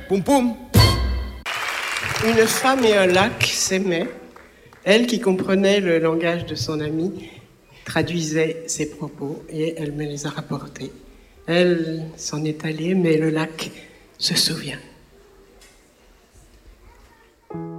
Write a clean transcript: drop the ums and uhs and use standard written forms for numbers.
Poum poum. Une femme et un lac s'aimaient. Elle, qui comprenait le langage de son ami, traduisait ses propos et elle me les a rapportés. Elle s'en est allée, mais le lac se souvient.